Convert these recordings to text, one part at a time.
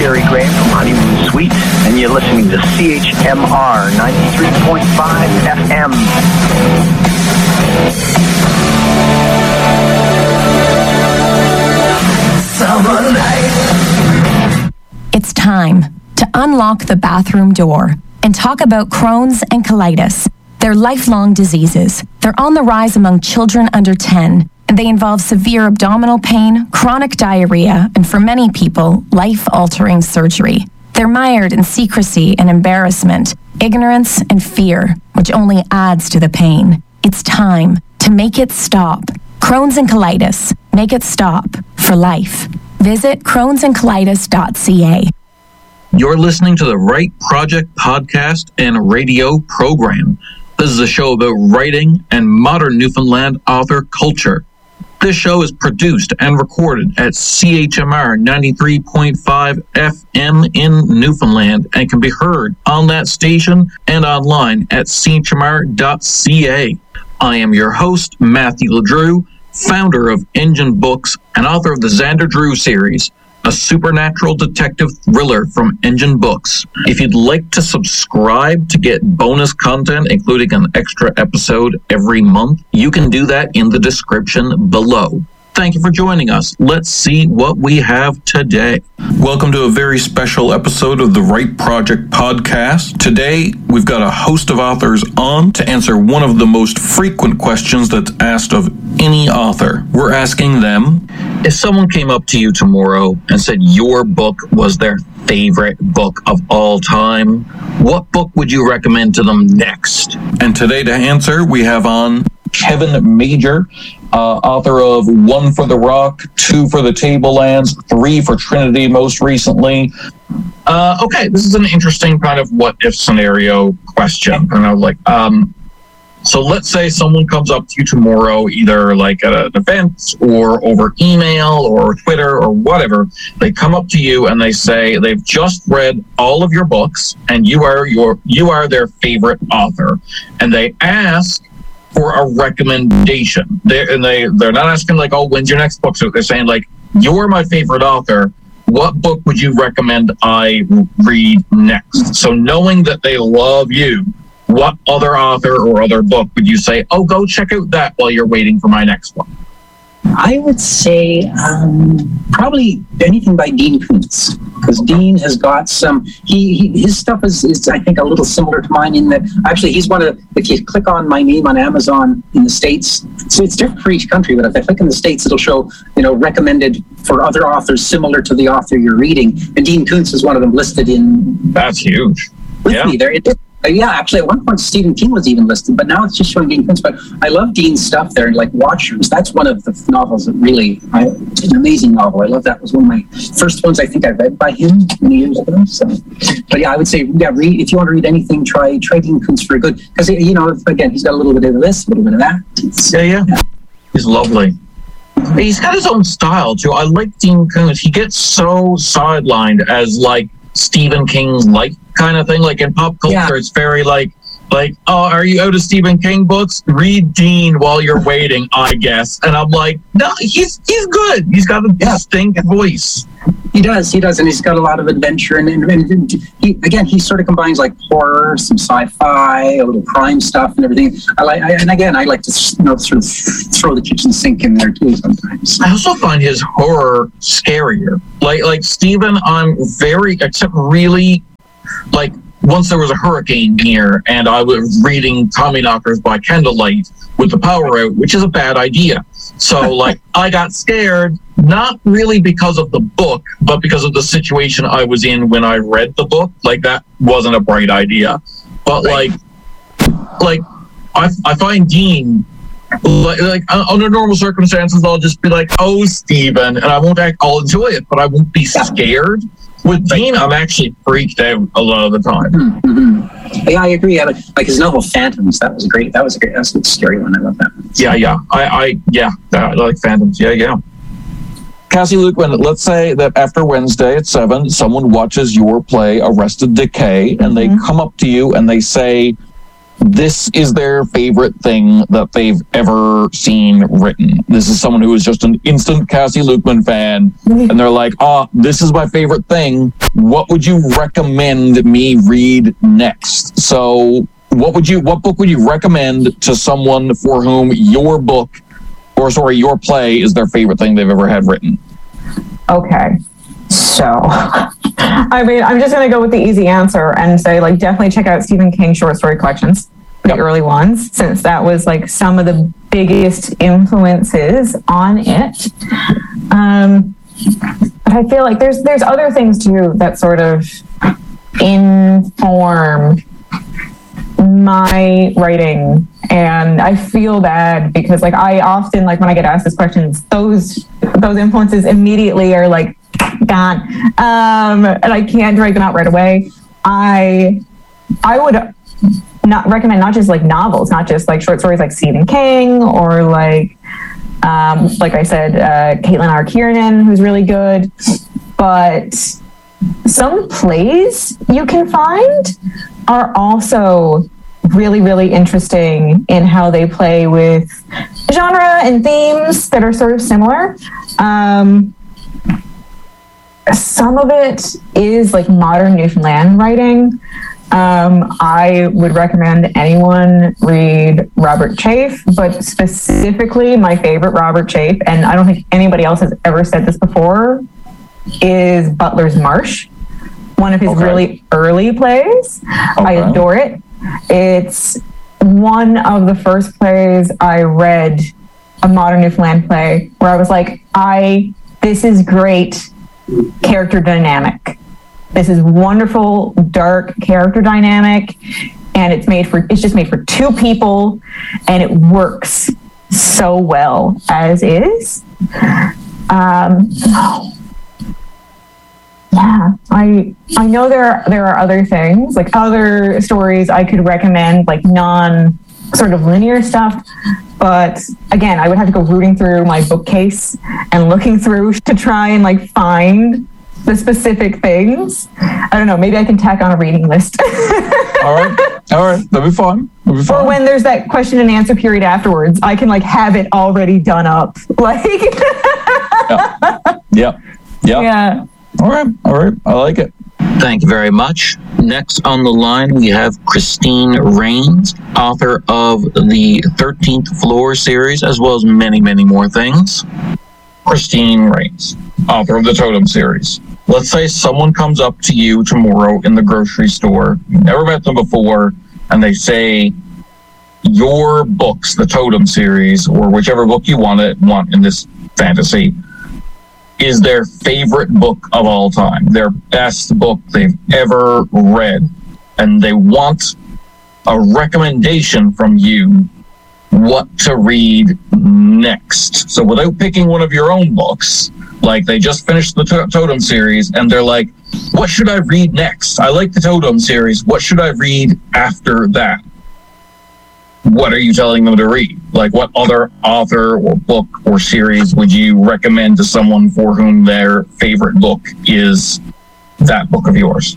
Gary Graham from Honeymoon Suites, and you're listening to CHMR 93.5 FM. Summer night. It's time to unlock the bathroom door and talk about Crohn's and colitis. They're lifelong diseases. They're on the rise among children under 10, and they involve severe abdominal pain, chronic diarrhea, and for many people, life-altering surgery. They're mired in secrecy and embarrassment, ignorance and fear, which only adds to the pain. It's time to make it stop. Crohn's and colitis. Make it stop for life. Visit crohnsandcolitis.ca. You're listening to the Write Project podcast and radio program. This is a show about writing and modern Newfoundland author culture. This show is produced and recorded at CHMR 93.5 FM in Newfoundland and can be heard on that station and online at chmr.ca. I am your host, Matthew LeDrew, founder of Engine Books and author of the Xander Drew series, a supernatural detective thriller from Engine Books. If you'd like to subscribe to get bonus content, including an extra episode every month, you can do that in the description below. Thank you for joining us. Let's see what we have today. Welcome to a very special episode of the Write Project podcast. Today, we've got a host of authors on to answer one of the most frequent questions that's asked of any author. We're asking them, if someone came up to you tomorrow and said your book was their favorite book of all time, what book would you recommend to them next? And today to answer, we have on Kevin Major, author of 1 for the Rock, 2 for the Tablelands, 3 for Trinity most recently. Okay, this is an interesting kind of what-if scenario question. So let's say someone comes up to you tomorrow, either like at an event or over email or Twitter or whatever. They come up to you and they say they've just read all of your books and you are their favorite author, and they ask for a recommendation. They're not asking like, oh, when's your next book? So they're saying like, you're my favorite author. What book would you recommend I read next? So knowing that they love you, what other author or other book would you say, oh, go check out that while you're waiting for my next one? I would say probably anything by Dean Koontz, because Dean has got some, his stuff is I think a little similar to mine in that actually he's one of, if you click on my name on Amazon in the States, so it's different for each country, but if I click in the States, it'll show, recommended for other authors similar to the author you're reading, and Dean Koontz is one of them listed in. That's huge. With me there. Yeah, actually, at one point, Stephen King was even listed, but now it's just showing Dean Koontz. But I love Dean's stuff there, like Watchers. That's one of the novels that really, it's an amazing novel. I love that. It was one of my first ones I think I read by him many years ago. So, but yeah, I would say, read, if you want to read anything, try Dean Koontz for good. Because, again, he's got a little bit of this, a little bit of that. Yeah. He's lovely. He's got his own style, too. I like Dean Koontz. He gets so sidelined as, like, Stephen King's like kind of thing, like in pop culture, It's very like, oh, are you out of Stephen King books? Read Dean while you're waiting, I guess. And I'm like, no, he's good. He's got a distinct voice. He does, and he's got a lot of adventure, and he sort of combines like horror, some sci-fi, a little crime stuff, and everything. I like to sort of throw the kitchen sink in there too sometimes. I also find his horror scarier. Like Stephen, I'm very, except really, like once there was a hurricane here, and I was reading Tommyknockers by candlelight with the power out, which is a bad idea. So, I got scared, not really because of the book, but because of the situation I was in when I read the book. That wasn't a bright idea. But, I find Dean, under normal circumstances, I'll just be like, oh, Stephen, and I'll enjoy it, but I won't be scared. With Dean, I'm actually freaked out a lot of the time. Mm-hmm. Yeah, I agree. Like his novel Phantoms, that was great. That's a scary one. I love that one. Yeah. I like Phantoms. Yeah. Cassie Lukeman, let's say that after Wednesday at 7, someone watches your play Arrested Decay, and they come up to you and they say, this is their favorite thing that they've ever seen written. This is someone who is just an instant Cassie Lukeman fan, and they're like, this is my favorite thing. What would you recommend me read next? So what book would you recommend to someone for whom your play is their favorite thing they've ever had written? Okay. So, I mean, I'm just going to go with the easy answer and say, like, definitely check out Stephen King short story collections, the early ones, since that was, like, some of the biggest influences on it. But I feel like there's other things, too, that sort of inform my writing, and I feel bad because, like, I often, like, when I get asked these questions, those influences immediately are, like, gone, and I can't drag them out right away. I would not recommend not just like novels, not just like short stories like Stephen King or like I said, Caitlin R. Kiernan, who's really good, but some plays you can find are also really, really interesting in how they play with genre and themes that are sort of similar. Some of it is like modern Newfoundland writing. I would recommend anyone read Robert Chafe, but specifically my favorite Robert Chafe, and I don't think anybody else has ever said this before, is Butler's Marsh, one of his really early plays. I adore it. It's one of the first plays I read, a modern Newfoundland play, where I was like, this is great character dynamic. This is wonderful, dark character dynamic, and it's just made for two people, and it works so well as is. Yeah, I know there are other things, like other stories I could recommend, like non sort of linear stuff. But again, I would have to go rooting through my bookcase and looking through to try and like find the specific things. I don't know. Maybe I can tack on a reading list. All right. That'll be fun. Or when there's that question and answer period afterwards, I can like have it already done up. Like. Yeah. Yeah. All right. I like it. Thank you very much. Next on the line, we have Christine Rains, author of the 13th Floor series, as well as many, many more things. Christine Rains, author of the Totem series. Let's say someone comes up to you tomorrow in the grocery store, you've never met them before, and they say, your books, the Totem series, or whichever book you want in this fantasy, is their favorite book of all time, their best book they've ever read, and they want a recommendation from you what to read next. So without picking one of your own books, like they just finished the Totem series and they're like, what should I read next? I like the Totem series. What should I read after that? What are you telling them to read? Like, what other author or book or series would you recommend to someone for whom their favorite book is that book of yours?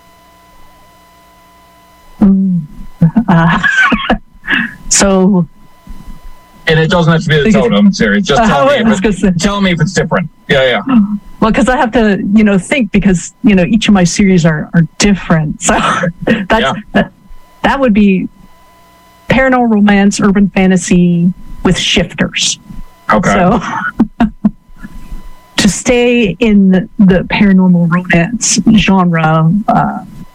So... And it doesn't have to be the Totem series. Just tell me if it's different. Yeah. Well, because I have to, think, because, each of my series are different. So that would be paranormal romance, urban fantasy with shifters. Okay. So to stay in the paranormal romance genre,